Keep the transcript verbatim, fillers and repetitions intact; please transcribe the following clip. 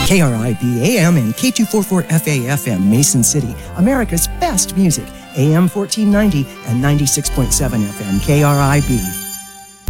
K R I B A M and K two forty-four F A F M, Mason City, America's best music, A M fourteen ninety and ninety-six point seven F M K R I B.